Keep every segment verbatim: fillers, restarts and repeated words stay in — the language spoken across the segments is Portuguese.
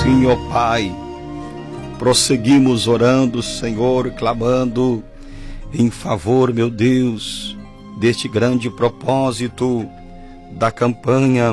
Sim, ó Pai, prosseguimos orando, Senhor, clamando em favor, meu Deus, deste grande propósito da campanha.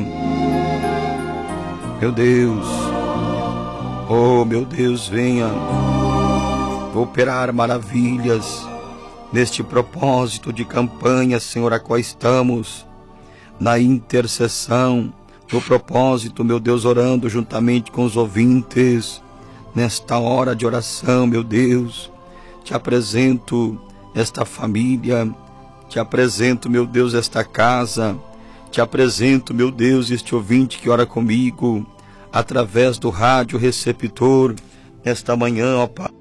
Meu Deus, oh meu Deus, venha operar maravilhas neste propósito de campanha, Senhor, a qual estamos na intercessão, no propósito, meu Deus, orando juntamente com os ouvintes, nesta hora de oração, meu Deus, te apresento esta família, te apresento, meu Deus, esta casa, te apresento, meu Deus, este ouvinte que ora comigo, através do rádio receptor, nesta manhã, ó Pai.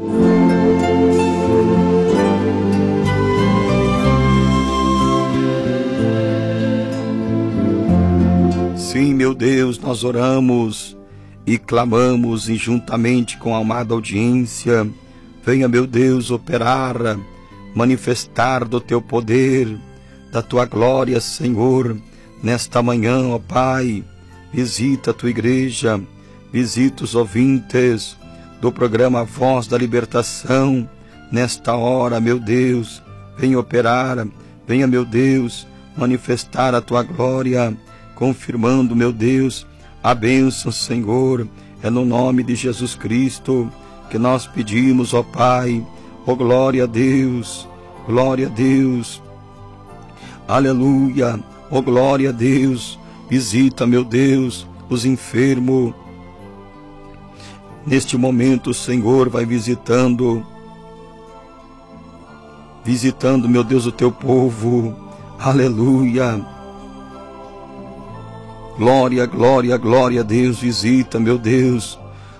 Sim, meu Deus, nós oramos e clamamos e juntamente com a amada audiência, venha, meu Deus, operar, manifestar do teu poder, da tua glória, Senhor, nesta manhã, ó Pai. Visita a tua igreja, visita os ouvintes do programa Voz da Libertação, nesta hora, meu Deus, venha operar, venha, meu Deus, manifestar a tua glória, confirmando, meu Deus, a bênção, Senhor. É no nome de Jesus Cristo que nós pedimos, ó Pai. Oh, glória a Deus, glória a Deus, aleluia, oh, glória a Deus. Visita, meu Deus, os enfermos. Neste momento, o Senhor vai visitando, visitando, meu Deus, o teu povo, aleluia. Glória, glória, glória a Deus, visita, meu Deus.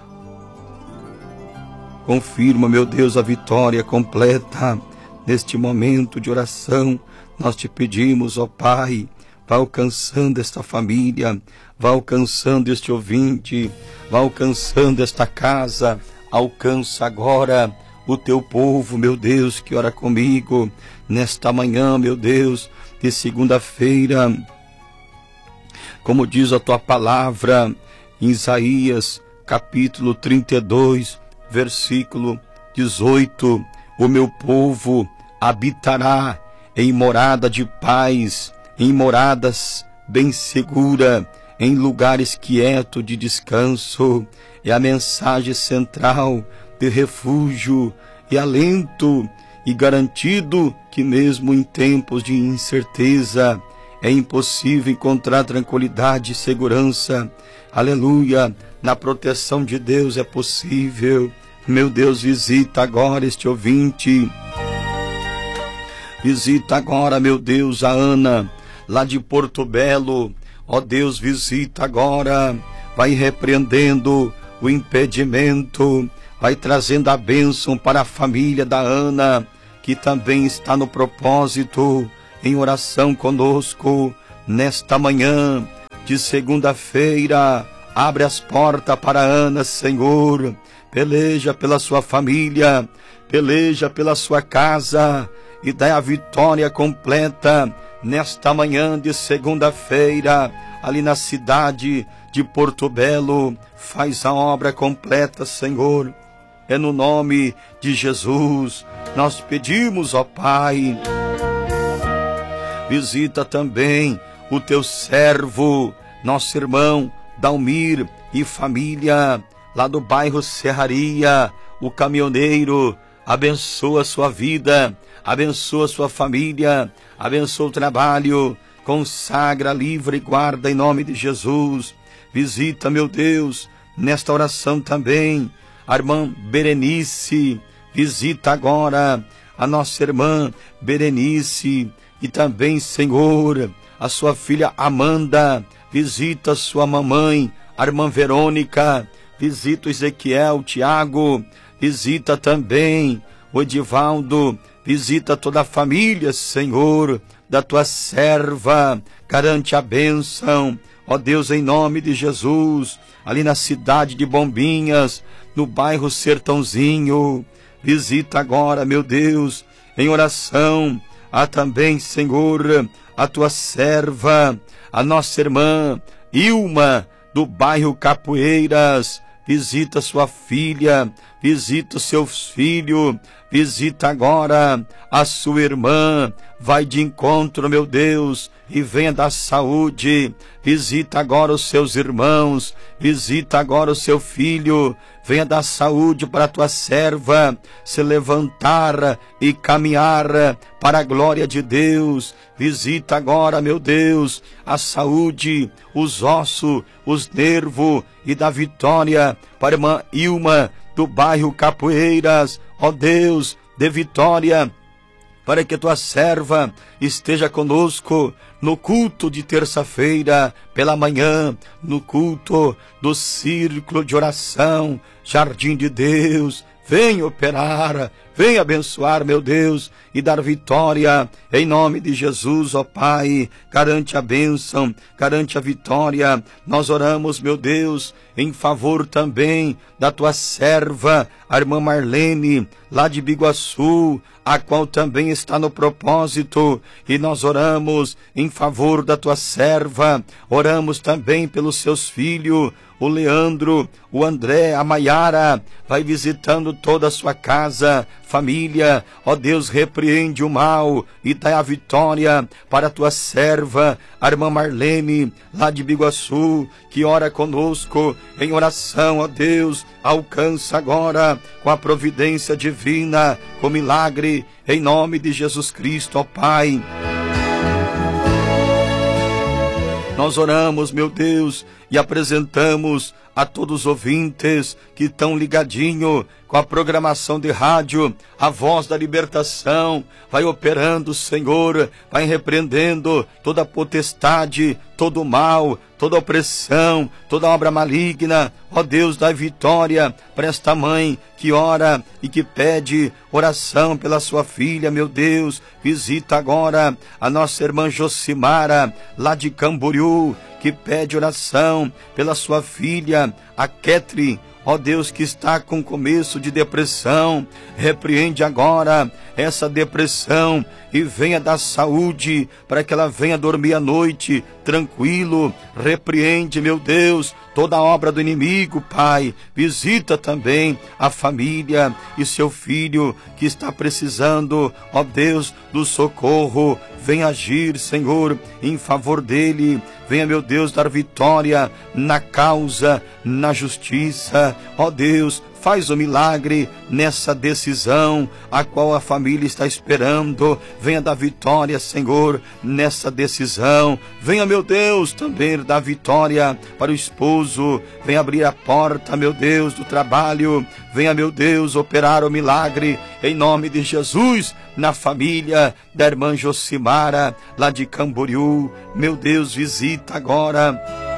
Confirma, meu Deus, a vitória completa. Neste momento de oração, nós te pedimos, ó Pai, vá alcançando esta família, vá alcançando este ouvinte, vá alcançando esta casa. Alcança agora o teu povo, meu Deus, que ora comigo, nesta manhã, meu Deus, de segunda-feira. Como diz a tua palavra em Isaías, capítulo trinta e dois, versículo dezoito, o meu povo habitará em morada de paz, em moradas bem segura, em lugares quietos de descanso. É a mensagem central de refúgio e alento, e garantido que mesmo em tempos de incerteza, é impossível encontrar tranquilidade e segurança. Aleluia, na proteção de Deus é possível. Meu Deus, visita agora este ouvinte. Visita agora, meu Deus, a Ana, lá de Porto Belo. Ó Deus, visita agora. Vai repreendendo o impedimento. Vai trazendo a bênção para a família da Ana, que também está no propósito, em oração conosco, nesta manhã de segunda-feira. Abre as portas para Ana, Senhor. Peleja pela sua família, peleja pela sua casa e dá a vitória completa nesta manhã de segunda-feira, ali na cidade de Porto Belo. Faz a obra completa, Senhor. É no nome de Jesus nós pedimos, ó Pai. Visita também o teu servo, nosso irmão Dalmir e família, lá do bairro Serraria, o caminhoneiro. Abençoa a sua vida, abençoa a sua família, abençoa o trabalho, consagra, livra e guarda em nome de Jesus. Visita, meu Deus, nesta oração também, a irmã Berenice. Visita agora a nossa irmã Berenice. E também, Senhor, a sua filha Amanda. Visita a sua mamãe, a irmã Verônica. Visita o Ezequiel, o Tiago. Visita também o Edivaldo. Visita toda a família, Senhor, da tua serva. Garante a bênção, ó Deus, em nome de Jesus. Ali na cidade de Bombinhas, no bairro Sertãozinho. Visita agora, meu Deus, em oração. Há também, Senhor, a tua serva, a nossa irmã Ilma, do bairro Capoeiras. visita sua filha, visita os seus filhos, visita agora a sua irmã, vai de encontro, meu Deus, e venha dar saúde, visita agora os seus irmãos, visita agora o seu filho, venha dar saúde para a tua serva se levantar e caminhar para a glória de Deus. Visita agora, meu Deus, a saúde, os ossos, os nervos, e da vitória para a irmã Ilma do bairro Capoeiras. Ó Deus, dê vitória para que tua serva esteja conosco no culto de terça-feira pela manhã, no culto do círculo de oração, Jardim de Deus. Vem operar, vem abençoar, meu Deus, e dar vitória, em nome de Jesus, ó Pai. Garante a bênção, garante a vitória. Nós oramos, meu Deus, em favor também da tua serva, a irmã Marlene, lá de Biguaçu, a qual também está no propósito, e nós oramos em favor da tua serva, oramos também pelos seus filhos, o Leandro, o André, a Maiara, vai visitando toda a sua casa, família. Ó Deus, repreende o mal e dá a vitória para a tua serva, a irmã Marlene, lá de Biguaçu, que ora conosco em oração. Ó Deus, alcança agora com a providência divina, com milagre, em nome de Jesus Cristo, ó Pai. Nós oramos, meu Deus, e apresentamos a todos os ouvintes que estão ligadinho com a programação de rádio, a Voz da Libertação. Vai operando, Senhor, vai repreendendo toda potestade, todo mal, toda opressão, toda obra maligna. Ó Deus, dá vitória para esta mãe que ora e que pede oração pela sua filha, meu Deus. Visita agora a nossa irmã Josimara, lá de Camboriú, que pede oração pela sua filha, a Ketri. Ó Deus, que está com começo de depressão, repreende agora essa depressão e venha dar saúde para que ela venha dormir à noite tranquilo. Repreende, meu Deus, toda a obra do inimigo, Pai. Visita também a família e seu filho que está precisando, ó Deus, do socorro. Venha agir, Senhor, em favor dele. Venha, meu Deus, dar vitória na causa, na justiça. Ó Deus, faz o milagre nessa decisão a qual a família está esperando. Venha dar vitória, Senhor, nessa decisão. Venha, meu Deus, também dar vitória para o esposo. Venha abrir a porta, meu Deus, do trabalho. Venha, meu Deus, operar o milagre em nome de Jesus na família da irmã Josimara, lá de Camboriú. Meu Deus, visita agora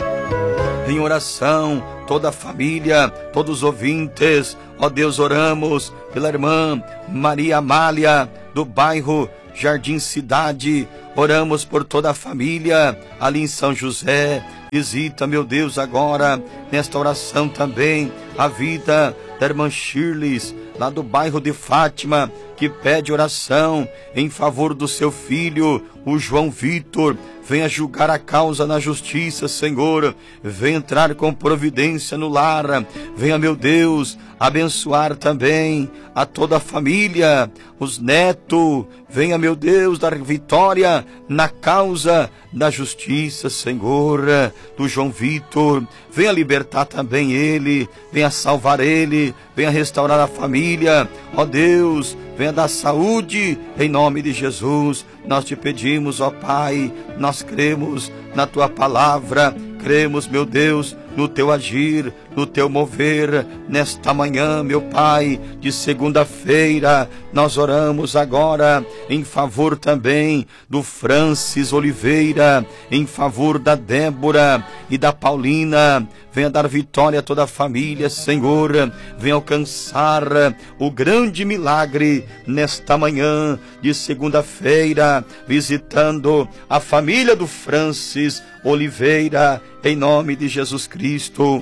em oração toda a família, todos os ouvintes. Ó Deus, oramos pela irmã Maria Amália, do bairro Jardim Cidade. Oramos por toda a família ali em São José. Visita, meu Deus, agora nesta oração também a vida da irmã Shirley, lá do bairro de Fátima, que pede oração em favor do seu filho, o João Vitor. Venha julgar a causa na justiça, Senhor. Venha entrar com providência no lar. Venha, meu Deus, abençoar também a toda a família, os netos. Venha, meu Deus, dar vitória na causa da justiça, Senhor, do João Vitor. Venha libertar também ele, venha salvar ele, venha restaurar a família. Ó Deus, venha dar saúde em nome de Jesus. Nós te pedimos, ó Pai, nós cremos na tua palavra, cremos, meu Deus, no teu agir, no teu mover, nesta manhã, meu Pai, de segunda-feira. Nós oramos agora em favor também do Francis Oliveira, em favor da Débora e da Paulina. Venha dar vitória a toda a família, Senhor. Venha alcançar o grande milagre nesta manhã de segunda-feira, visitando a família do Francis Oliveira, em nome de Jesus Cristo.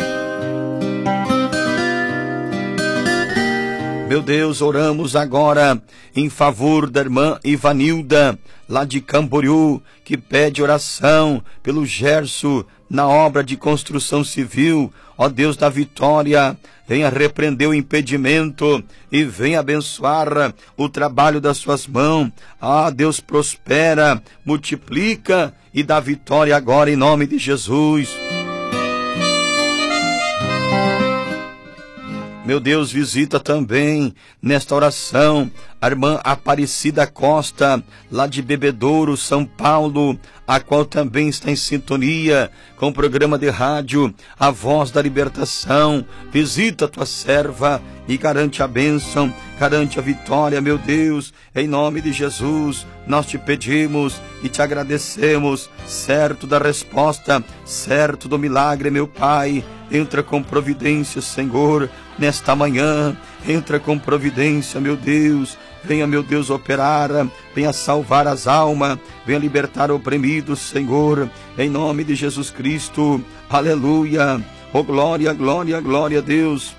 Meu Deus, oramos agora em favor da irmã Ivanilda, lá de Camboriú, que pede oração pelo Gerson na obra de construção civil, ó Deus da vitória, venha repreender o impedimento e venha abençoar o trabalho das suas mãos. Ah, Deus, prospera, multiplica e dá vitória agora em nome de Jesus. Meu Deus, visita também nesta oração a irmã Aparecida Costa, lá de Bebedouro, São Paulo, a qual também está em sintonia com o programa de rádio A Voz da Libertação. Visita a tua serva e garante a bênção, garante a vitória, meu Deus, em nome de Jesus. Nós te pedimos e te agradecemos, certo da resposta, certo do milagre, meu Pai. Entra com providência, Senhor, nesta manhã. Entra com providência, meu Deus. Venha, meu Deus, operar, venha salvar as almas, venha libertar oprimidos, Senhor, em nome de Jesus Cristo. Aleluia. Oh, glória, glória, glória a Deus.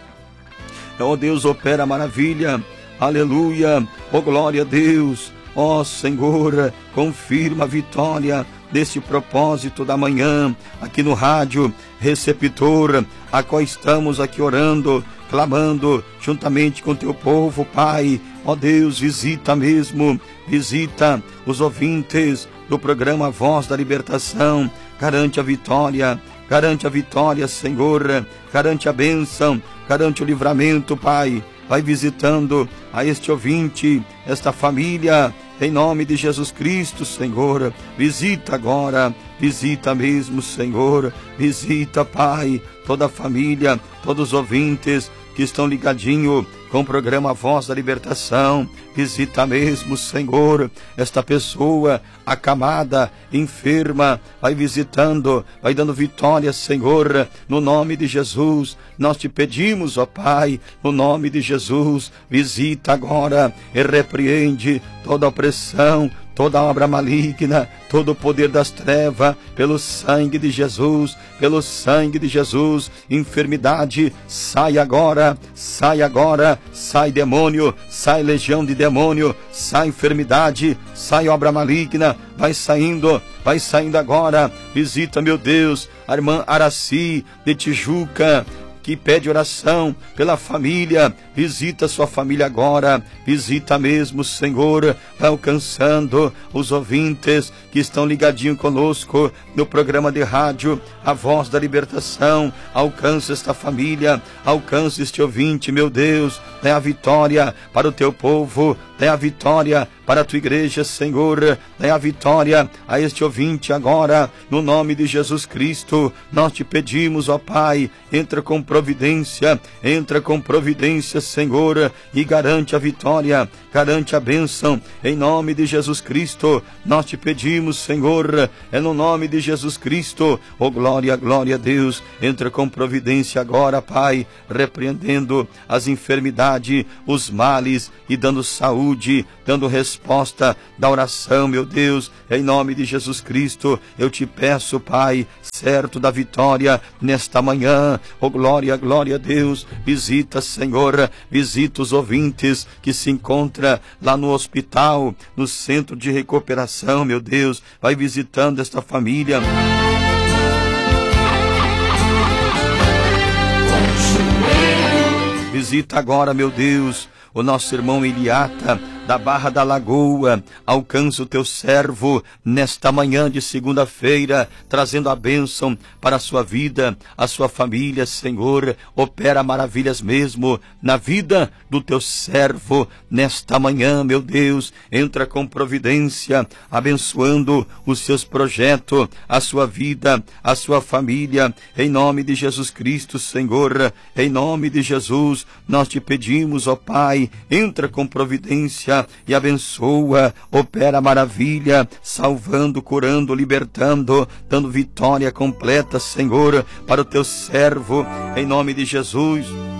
Oh, Deus, opera maravilha. Aleluia. Oh, glória a Deus. Ó Senhor, confirma a vitória desse propósito da manhã, aqui no rádio receptor, a qual estamos aqui orando, clamando, juntamente com teu povo, Pai. Ó Deus, visita mesmo, visita os ouvintes do programa Voz da Libertação, garante a vitória, garante a vitória, Senhor, garante a bênção, garante o livramento, Pai. Vai visitando a este ouvinte, esta família, em nome de Jesus Cristo, Senhor. Visita agora, visita mesmo, Senhor. Visita, Pai, toda a família, todos os ouvintes que estão ligadinhos com o programa Voz da Libertação. Visita mesmo, Senhor, esta pessoa acamada, enferma, vai visitando, vai dando vitória, Senhor, no nome de Jesus. Nós te pedimos, ó Pai, no nome de Jesus, visita agora e repreende toda opressão, toda obra maligna, todo o poder das trevas, pelo sangue de Jesus, pelo sangue de Jesus. Enfermidade, sai agora, sai agora, sai demônio, sai legião de demônio, sai enfermidade, sai obra maligna, vai saindo, vai saindo agora. Visita, meu Deus, a irmã Araci de Tijuca, que pede oração pela família. Visita sua família agora, visita mesmo, Senhor, vai alcançando os ouvintes que estão ligadinhos conosco no programa de rádio A Voz da Libertação. Alcança esta família, alcança este ouvinte, meu Deus. Dê a vitória para o teu povo, dê a vitória para a tua igreja, Senhor. Dê a vitória a este ouvinte agora, no nome de Jesus Cristo. Nós te pedimos, ó Pai, entra com providência, entra com providência, Senhor, e garante a vitória, garante a bênção, em nome de Jesus Cristo. Nós te pedimos, Senhor, é no nome de Jesus Cristo. Oh, glória, glória a Deus. Entra com providência agora, Pai, repreendendo as enfermidades, os males e dando saúde, dando resposta da oração, meu Deus, em nome de Jesus Cristo. Eu te peço, Pai, certo da vitória nesta manhã. Oh, glória, glória a Deus. Visita, Senhor, visita os ouvintes que se encontram lá no hospital, no centro de recuperação, meu Deus. Vai visitando esta família. Visita agora, meu Deus, o nosso irmão Eliata, da Barra da Lagoa. Alcança o teu servo nesta manhã de segunda-feira, trazendo a bênção para a sua vida, a sua família, Senhor. Opera maravilhas mesmo na vida do teu servo nesta manhã, meu Deus. Entra com providência, abençoando os seus projetos, a sua vida, a sua família, em nome de Jesus Cristo, Senhor. Em nome de Jesus, nós te pedimos, ó Pai, entra com providência e abençoa, opera maravilha, salvando, curando, libertando, dando vitória completa, Senhor, para o teu servo, em nome de Jesus.